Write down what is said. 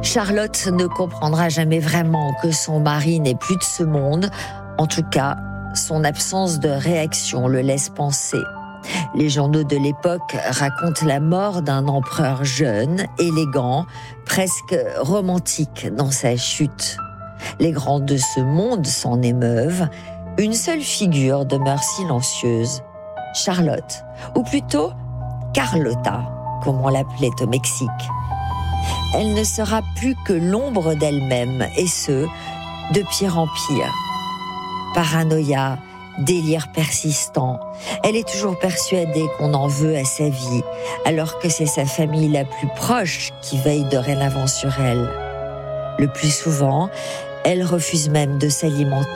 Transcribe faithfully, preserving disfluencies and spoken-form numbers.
Charlotte ne comprendra jamais vraiment que son mari n'est plus de ce monde. En tout cas, son absence de réaction le laisse penser. Les journaux de l'époque racontent la mort d'un empereur jeune, élégant, presque romantique dans sa chute. Les grands de ce monde s'en émeuvent. Une seule figure demeure silencieuse, Charlotte, ou plutôt Carlota, comme on l'appelait au Mexique. Elle ne sera plus que l'ombre d'elle-même, et ce, de pire en pire. Paranoïa, délire persistant. Elle est toujours persuadée qu'on en veut à sa vie, alors que c'est sa famille la plus proche qui veille dorénavant sur elle. Le plus souvent, elle refuse même de s'alimenter.